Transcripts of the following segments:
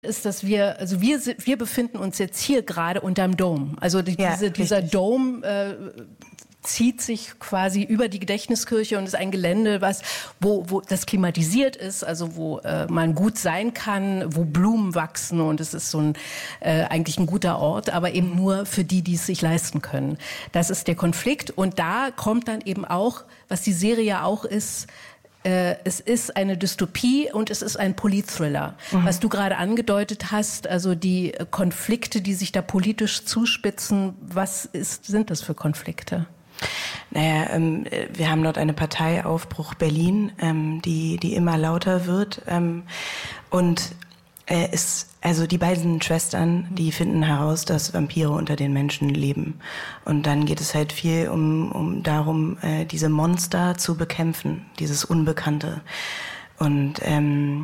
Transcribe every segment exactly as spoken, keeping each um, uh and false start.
ist, dass wir, also wir, wir befinden uns jetzt hier gerade unterm Dom. Also die, ja, diese, dieser Dom äh, zieht sich quasi über die Gedächtniskirche und ist ein Gelände, was, wo, wo das klimatisiert ist, also wo äh, man gut sein kann, wo Blumen wachsen und es ist so ein, äh, eigentlich ein guter Ort, aber eben nur für die, die es sich leisten können. Das ist der Konflikt und da kommt dann eben auch, was die Serie ja auch ist, es ist eine Dystopie und es ist ein Politthriller. Mhm. Was du gerade angedeutet hast, also die Konflikte, die sich da politisch zuspitzen, was ist, sind das für Konflikte? Naja, ähm, wir haben dort eine Partei Aufbruch Berlin, ähm, die, die immer lauter wird. Ähm, und äh, es, also die beiden Schwestern, die finden heraus, dass Vampire unter den Menschen leben. Und dann geht es halt viel um, um darum, äh, diese Monster zu bekämpfen, dieses Unbekannte. Und ähm,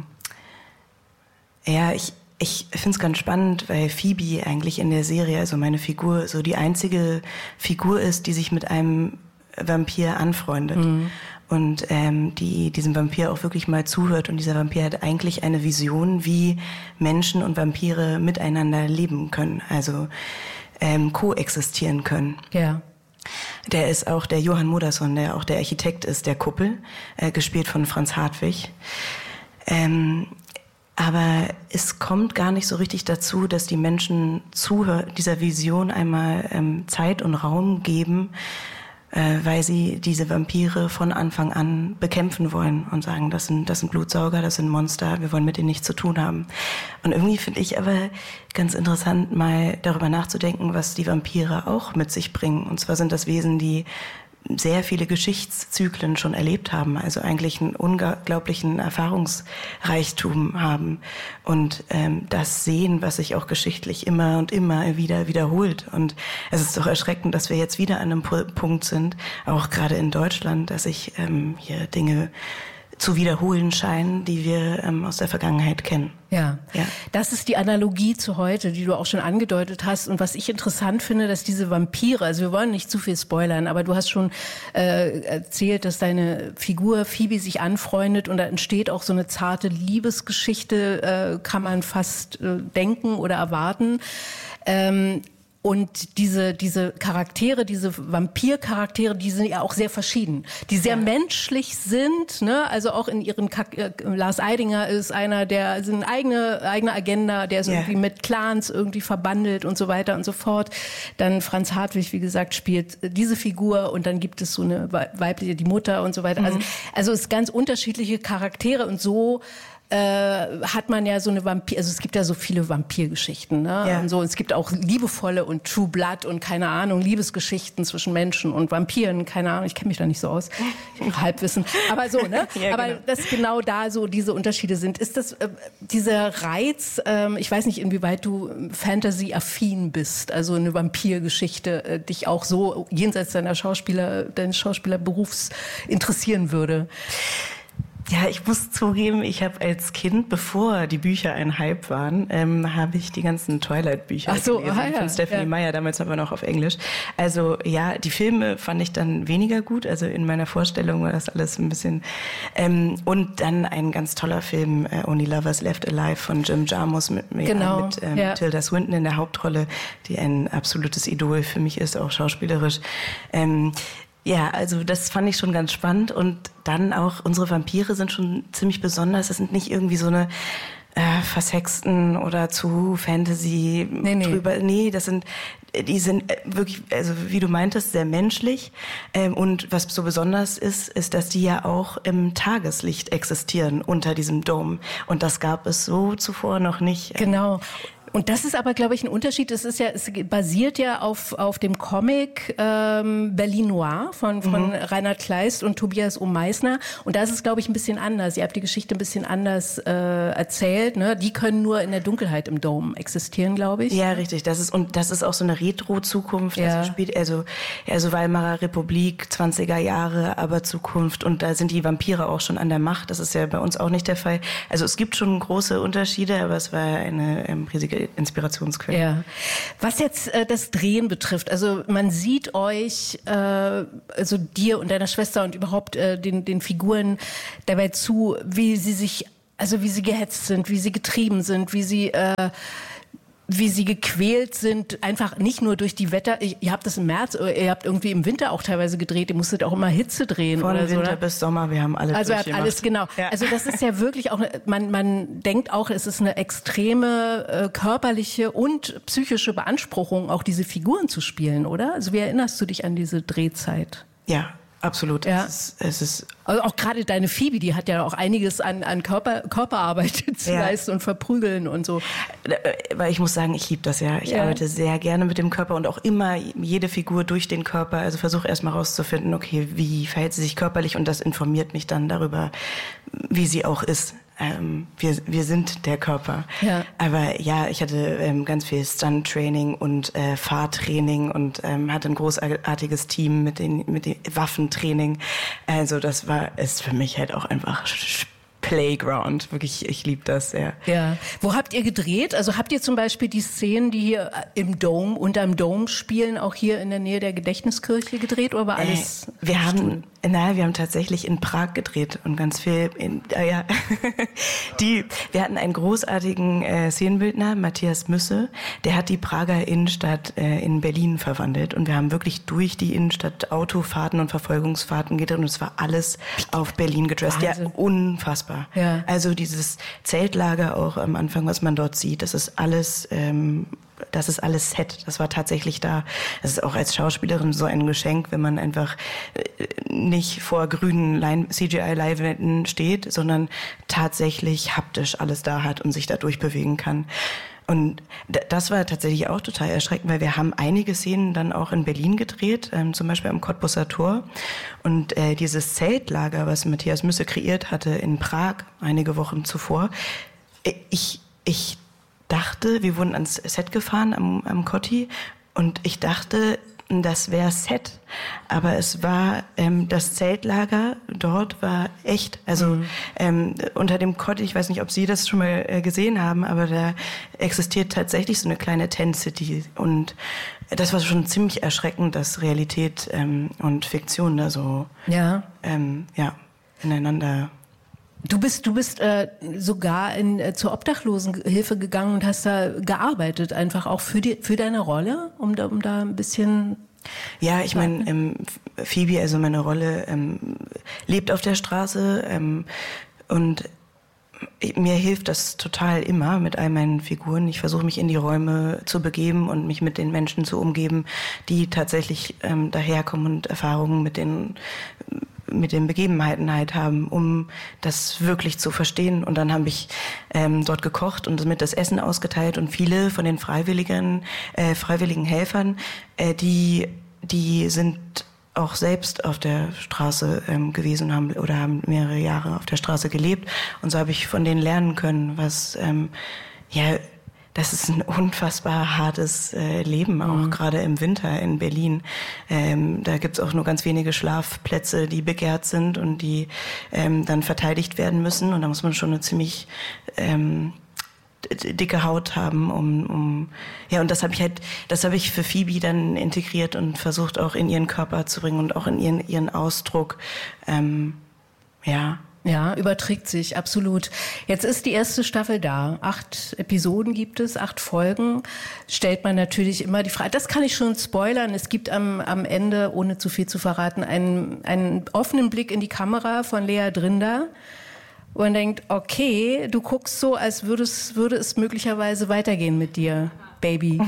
ja, ich, ich finde es ganz spannend, weil Phoebe eigentlich in der Serie, also meine Figur, so die einzige Figur ist, die sich mit einem Vampir anfreundet. Mhm. Und ähm, die diesem Vampir auch wirklich mal zuhört. Und dieser Vampir hat eigentlich eine Vision, wie Menschen und Vampire miteinander leben können, also ähm, koexistieren können. Ja. Der ist auch der Johann Modersohn, der auch der Architekt ist der Kuppel, äh, gespielt von Franz Hartwig. Ähm, aber es kommt gar nicht so richtig dazu, dass die Menschen zuhör- dieser Vision einmal ähm, Zeit und Raum geben, äh, weil sie diese Vampire von Anfang an bekämpfen wollen und sagen, das sind, das sind Blutsauger, das sind Monster, wir wollen mit denen nichts zu tun haben. Und irgendwie finde ich aber ganz interessant, mal darüber nachzudenken, was die Vampire auch mit sich bringen. Und zwar sind das Wesen, die sehr viele Geschichtszyklen schon erlebt haben, also eigentlich einen unglaublichen Erfahrungsreichtum haben und ähm, das sehen, was sich auch geschichtlich immer und immer wieder wiederholt. Und es ist doch erschreckend, dass wir jetzt wieder an einem Punkt sind, auch gerade in Deutschland, dass sich ähm, hier Dinge zu wiederholen scheinen, die wir ähm, aus der Vergangenheit kennen. Ja. ja, das ist die Analogie zu heute, die du auch schon angedeutet hast. Und was ich interessant finde, dass diese Vampire, also wir wollen nicht zu viel spoilern, aber du hast schon äh, erzählt, dass deine Figur Phoebe sich anfreundet und da entsteht auch so eine zarte Liebesgeschichte, äh, kann man fast äh, denken oder erwarten. Ähm, Und diese, diese Charaktere, diese Vampircharaktere, die sind ja auch sehr verschieden, die sehr ja. menschlich sind, ne? Also auch in ihren, äh, Lars Eidinger ist einer, der ist eine eigene, eigene Agenda, der ist yeah. irgendwie mit Clans irgendwie verbandelt und so weiter und so fort. Dann Franz Hartwig, wie gesagt, spielt diese Figur und dann gibt es so eine weibliche, die Mutter und so weiter. Mhm. Also, also es sind ganz unterschiedliche Charaktere und so Äh, hat man ja so eine Vampir, also es gibt ja so viele Vampirgeschichten, ne? Ja. Und so, es gibt auch liebevolle und True Blood und keine Ahnung, Liebesgeschichten zwischen Menschen und Vampiren, keine Ahnung, ich kenne mich da nicht so aus, Halbwissen, aber so, ne? Ja, aber genau. dass genau da so diese Unterschiede sind. Ist das, äh, dieser Reiz, äh, ich weiß nicht, inwieweit du Fantasy-affin bist, also eine Vampirgeschichte äh, dich auch so jenseits deiner Schauspieler, deines Schauspielerberufs interessieren würde? Ja, ich muss zugeben, ich habe als Kind, bevor die Bücher ein Hype waren, ähm, habe ich die ganzen Twilight-Bücher Ach so, gelesen ah, ja, von Stephanie ja. Meyer, damals aber noch auf Englisch. Also ja, die Filme fand ich dann weniger gut, also in meiner Vorstellung war das alles ein bisschen... Ähm, und dann ein ganz toller Film, äh, Only Lovers Left Alive von Jim Jarmusch mit, genau, ja, mit ähm, ja. Tilda Swinton in der Hauptrolle, die ein absolutes Idol für mich ist, auch schauspielerisch. Ähm, Ja, also das fand ich schon ganz spannend und dann auch unsere Vampire sind schon ziemlich besonders. Das sind nicht irgendwie so eine äh, versexten oder zu Fantasy nee, nee. drüber. Nee, das sind, die sind wirklich, also wie du meintest, sehr menschlich. Ähm, und was so besonders ist, ist, dass die ja auch im Tageslicht existieren unter diesem Dom. Und das gab es so zuvor noch nicht. Genau. Und das ist aber, glaube ich, ein Unterschied. Es ist ja, es basiert ja auf auf dem Comic ähm, Berlin Noir von von mhm. Reinhard Kleist und Tobias O. Meissner. Und da ist es, glaube ich, ein bisschen anders. Ihr habt die Geschichte ein bisschen anders äh, erzählt. Ne? Die können nur in der Dunkelheit im Dom existieren, glaube ich. Ja, richtig. Das ist und das ist auch so eine Retro-Zukunft. Ja. Also spielt also also Weimarer Republik, zwanziger Jahre, aber Zukunft. Und da sind die Vampire auch schon an der Macht. Das ist ja bei uns auch nicht der Fall. Also es gibt schon große Unterschiede, aber es war eine ähm, riesige Inspirationsquelle. Ja. Was jetzt äh, das Drehen betrifft, also man sieht euch, äh, also dir und deiner Schwester und überhaupt äh, den, den Figuren dabei zu, wie sie sich Also wie sie gehetzt sind, wie sie getrieben sind, wie sie... Äh, wie sie gequält sind, einfach nicht nur durch die Wetter, ihr habt das im März, ihr habt irgendwie im Winter auch teilweise gedreht, ihr musstet auch immer Hitze drehen. Von oder Winter so, oder? bis Sommer, wir haben alles Also er hat alles, genau. Ja. Also das ist ja wirklich auch, man, man denkt auch, es ist eine extreme äh, körperliche und psychische Beanspruchung, auch diese Figuren zu spielen, oder? Also wie erinnerst du dich an diese Drehzeit? Ja. Absolut. Ja. Es ist, es ist also auch gerade deine Phoebe, die hat ja auch einiges an, an Körper, Körperarbeit zu ja. leisten und verprügeln und so. Weil ich muss sagen, ich liebe das ja. Ich ja. arbeite sehr gerne mit dem Körper und auch immer jede Figur durch den Körper. Also versuche erstmal rauszufinden, okay, wie verhält sie sich körperlich, und das informiert mich dann darüber, wie sie auch ist. Ähm, wir, wir sind der Körper. Ja. Aber ja, ich hatte ähm, ganz viel Stunt-Training und äh, Fahrtraining und ähm, hatte ein großartiges Team mit den mit dem Waffentraining. Also das war ist für mich halt auch einfach Playground. Wirklich, ich liebe das sehr. Ja. Wo habt ihr gedreht? Also habt ihr zum Beispiel die Szenen, die hier im Dome, unterm Dome spielen, auch hier in der Nähe der Gedächtniskirche gedreht, oder war alles? Äh, wir haben, nein, wir haben tatsächlich in Prag gedreht und ganz viel in, äh, ja. die, wir hatten einen großartigen äh, Szenenbildner, Matthias Müsse, der hat die Prager Innenstadt äh, in Berlin verwandelt, und wir haben wirklich durch die Innenstadt Autofahrten und Verfolgungsfahrten gedreht, und es war alles auf Berlin gedresst. Ja, unfassbar. Ja. Also dieses Zeltlager auch am Anfang, was man dort sieht, das ist alles, ähm, das ist alles Set. Das war tatsächlich da. Das ist auch als Schauspielerin so ein Geschenk, wenn man einfach nicht vor grünen C G I-Leinwänden steht, sondern tatsächlich haptisch alles da hat und sich da durchbewegen kann. Und das war tatsächlich auch total erschreckend, weil wir haben einige Szenen dann auch in Berlin gedreht, ähm, zum Beispiel am Cottbusser Tor. Und äh, dieses Zeltlager, was Matthias Müsse kreiert hatte in Prag einige Wochen zuvor, ich, ich dachte, wir wurden ans Set gefahren am, am Cotti, und ich dachte, das wäre Set, aber es war ähm, das Zeltlager dort war echt, also mhm. ähm, unter dem Cotti, ich weiß nicht, ob Sie das schon mal äh, gesehen haben, aber da existiert tatsächlich so eine kleine Tent City, und das war schon ziemlich erschreckend, dass Realität ähm, und Fiktion da so ja, ähm, ja ineinander. Du bist, du bist äh, sogar in, äh, zur Obdachlosenhilfe gegangen und hast da gearbeitet, einfach auch für die, für deine Rolle, um da, um da ein bisschen. Ja, ich meine, ähm, Phoebe, also meine Rolle, ähm, lebt auf der Straße, ähm, und mir hilft das total immer mit all meinen Figuren. Ich versuche mich in die Räume zu begeben und mich mit den Menschen zu umgeben, die tatsächlich ähm, daherkommen und Erfahrungen mit den mit den Begebenheiten halt haben, um das wirklich zu verstehen. Und dann habe ich ähm, dort gekocht und mit das Essen ausgeteilt, und viele von den freiwilligen äh, freiwilligen Helfern, äh, die die sind auch selbst auf der Straße ähm, gewesen haben oder haben mehrere Jahre auf der Straße gelebt, und so habe ich von denen lernen können, was ähm, ja das ist ein unfassbar hartes äh, Leben, auch mhm. gerade im Winter in Berlin. Ähm, da gibt's auch nur ganz wenige Schlafplätze, die begehrt sind und die ähm, dann verteidigt werden müssen. Und da muss man schon eine ziemlich ähm, dicke Haut haben, um, um ja, und das habe ich halt, das habe ich für Phoebe dann integriert und versucht auch in ihren Körper zu bringen und auch in ihren ihren Ausdruck. Ähm, ja. Ja, überträgt sich, absolut. Jetzt ist die erste Staffel da. Acht Episoden gibt es, acht Folgen. Stellt man natürlich immer die Frage, das kann ich schon spoilern. Es gibt am, am Ende, ohne zu viel zu verraten, einen, einen offenen Blick in die Kamera von Lea Drinder. Und man denkt, okay, du guckst so, als würde es, würde es möglicherweise weitergehen mit dir, Baby.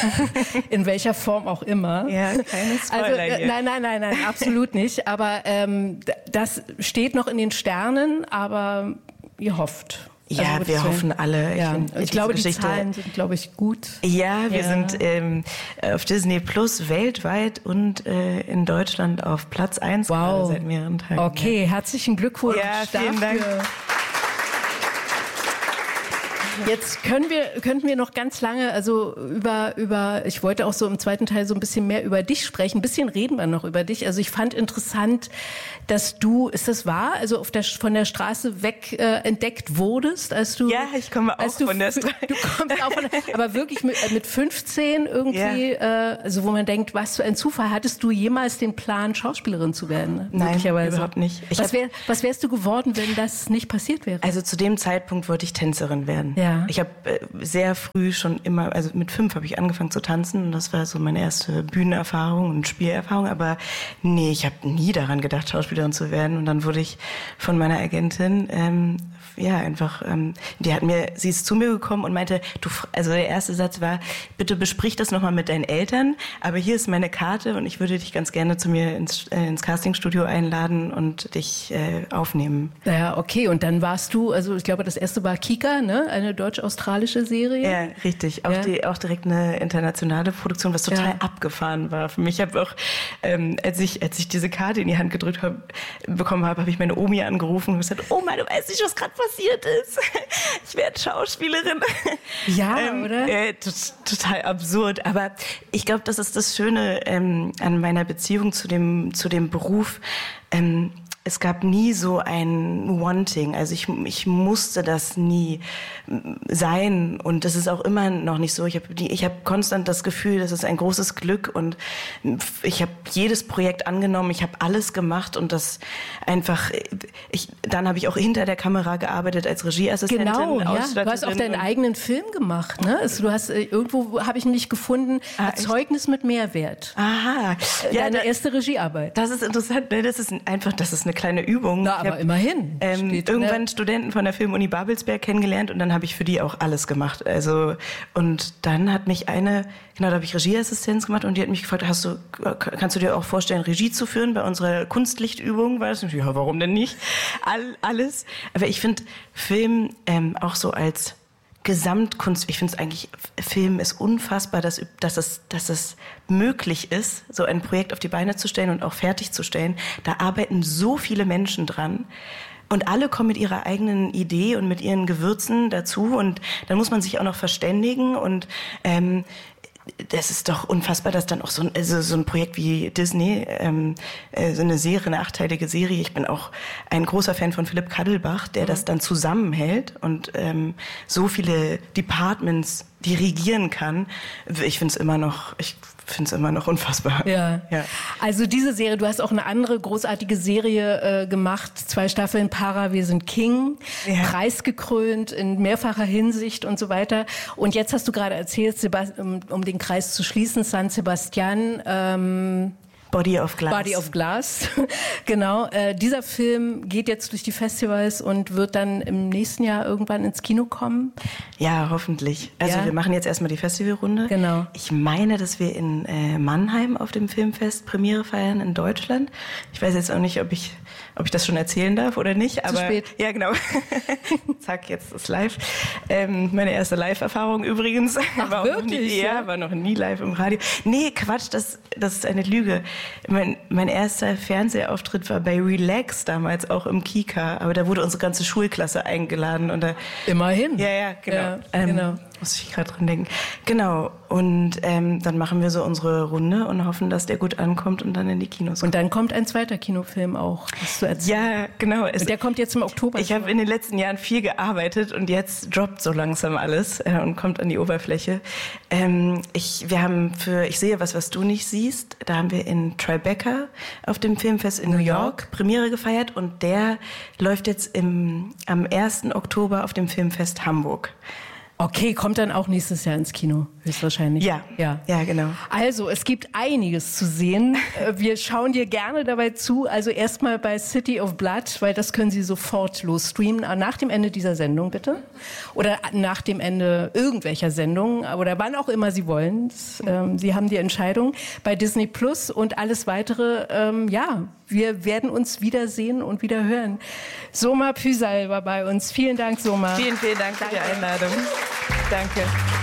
In welcher Form auch immer. Ja, keine Spoiler also, äh, Nein, nein, nein, nein, absolut nicht. Aber ähm, das steht noch in den Sternen, aber ihr hofft. Ja, also, wir hoffen alle. Ja. Ich, ich glaube, die Geschichte, Zahlen sind, glaube ich, gut. Ja, wir ja. sind ähm, auf Disney Plus weltweit und äh, in Deutschland auf Platz eins wow. seit mehreren Tagen. Okay, herzlichen Glückwunsch ja, vielen dafür. Dank. Jetzt können wir, könnten wir noch ganz lange, also über, über, ich wollte auch so im zweiten Teil so ein bisschen mehr über dich sprechen. Ein bisschen reden wir noch über dich. Also ich fand interessant, dass du, ist das wahr, also auf der, von der Straße weg äh, entdeckt wurdest, als du... Ja, ich komme auch du, von der Straße. Du kommst auch von der, aber wirklich mit, mit fünfzehn irgendwie, ja. äh, also wo man denkt, was für ein Zufall. Hattest du jemals den Plan, Schauspielerin zu werden? Nein, überhaupt nicht. Ich was, wär, was wärst du geworden, wenn das nicht passiert wäre? Also zu dem Zeitpunkt wollte ich Tänzerin werden. Ja. Ich habe äh, sehr früh schon immer, also mit fünf habe ich angefangen zu tanzen und das war so meine erste Bühnenerfahrung und Spielerfahrung. Aber nee, ich habe nie daran gedacht, Schauspielerin zu werden. Und dann wurde ich von meiner Agentin, ähm, ja, einfach, ähm, die hat mir, sie ist zu mir gekommen und meinte, du, also der erste Satz war, bitte besprich das nochmal mit deinen Eltern, aber hier ist meine Karte und ich würde dich ganz gerne zu mir ins, äh, ins Castingstudio einladen und dich äh, aufnehmen. Ja, okay, und dann warst du, also ich glaube, das erste war Kika, ne, eine deutsch-australische Serie. Ja, richtig, auch, ja. Die, auch direkt eine internationale Produktion, was total ja. abgefahren war für mich. Ich habe auch, ähm, als ich, als ich diese Karte in die Hand gedrückt hab, bekommen habe, habe ich meine Omi angerufen und gesagt, Oma, du weißt nicht, was gerade passiert ist. Ich werde Schauspielerin. Ja, ähm, oder? Äh, total absurd. Aber ich glaube, das ist das Schöne ähm, an meiner Beziehung zu dem, zu dem Beruf. Ähm, Es gab nie so ein Wanting, also ich, ich musste das nie sein und das ist auch immer noch nicht so. Ich habe ich hab konstant das Gefühl, das ist ein großes Glück und ich habe jedes Projekt angenommen, ich habe alles gemacht und das einfach, ich, dann habe ich auch hinter der Kamera gearbeitet als Regieassistentin. Genau, ja. Du hast auch deinen eigenen Film gemacht, ne? Also du hast, irgendwo habe ich mich gefunden, ah, Zeugnis mit Mehrwert. Aha. Ja, deine da, erste Regiearbeit. Das ist interessant, ne? Das ist einfach, das ist eine kleine Übung. Na, aber hab, immerhin. Ähm, irgendwann ne? Studenten von der Filmuni Babelsberg kennengelernt und dann habe ich für die auch alles gemacht. Also und dann hat mich eine, genau, da habe ich Regieassistenz gemacht und die hat mich gefragt, hast du, kannst du dir auch vorstellen, Regie zu führen bei unserer Kunstlichtübung? War das? Ja, warum denn nicht? All, alles. Aber ich finde Film ähm, auch so als Gesamtkunst, ich finde es eigentlich, Film ist unfassbar, dass, dass, es, dass es möglich ist, so ein Projekt auf die Beine zu stellen und auch fertigzustellen. Da arbeiten so viele Menschen dran und alle kommen mit ihrer eigenen Idee und mit ihren Gewürzen dazu und dann muss man sich auch noch verständigen und ähm, das ist doch unfassbar, dass dann auch so ein, also so ein Projekt wie Disney, ähm, so eine Serie, eine achteilige Serie. Ich bin auch ein großer Fan von Philipp Kaddelbach, der mhm. das dann zusammenhält und ähm, so viele Departments dirigieren kann. Ich finde es immer noch, ich finde es immer noch unfassbar. Ja. ja. Also diese Serie, du hast auch eine andere großartige Serie äh, gemacht, zwei Staffeln Para, wir sind King, ja. preisgekrönt in mehrfacher Hinsicht und so weiter. Und jetzt hast du gerade erzählt, Sebast- um, um den Kreis zu schließen, San Sebastian, ähm, Body of Glass. Body of Glass, genau. Äh, dieser Film geht jetzt durch die Festivals und wird dann im nächsten Jahr irgendwann ins Kino kommen. Ja, hoffentlich. Also ja. wir machen jetzt erstmal die Festivalrunde. Genau. Ich meine, dass wir in äh, Mannheim auf dem Filmfest Premiere feiern in Deutschland. Ich weiß jetzt auch nicht, ob ich ob ich das schon erzählen darf oder nicht. Zu aber spät. Ja, genau. Zack, jetzt ist live. Ähm, meine erste Live-Erfahrung übrigens. Ach, war wirklich? Noch nie, ja, ja, war noch nie live im Radio. Nee, Quatsch, das, das ist eine Lüge. Mein, mein erster Fernsehauftritt war bei Relax damals, auch im Kika. Aber da wurde unsere ganze Schulklasse eingeladen. Und da, Immerhin. Ja, ja, genau. Ja, ähm, genau. Muss ich gerade dran denken. Genau. Und ähm, dann machen wir so unsere Runde und hoffen, dass der gut ankommt und dann in die Kinos kommt. Und dann kommt ein zweiter Kinofilm auch. Hast du erzählt. Ja, genau. Und der kommt jetzt im Oktober. Ich habe in den letzten Jahren viel gearbeitet und jetzt droppt so langsam alles äh, und kommt an die Oberfläche. Ähm, ich, wir haben für Ich sehe was, was du nicht siehst, da haben wir in Tribeca auf dem Filmfest in New York Premiere gefeiert und der läuft jetzt im, am ersten Oktober auf dem Filmfest Hamburg. Okay, kommt dann auch nächstes Jahr ins Kino, höchstwahrscheinlich. Ja, ja, ja, genau. Also, es gibt einiges zu sehen. Wir schauen dir gerne dabei zu. Also erstmal bei City of Blood, weil das können Sie sofort los streamen. Nach dem Ende dieser Sendung, bitte. Oder nach dem Ende irgendwelcher Sendung. Oder wann auch immer Sie wollen. Das, ähm, Sie haben die Entscheidung. Bei Disney Plus und alles weitere, ähm, ja, wir werden uns wiedersehen und wieder hören. Soma Püsal war bei uns. Vielen Dank, Soma. Vielen, vielen Dank für die Einladung. Danke.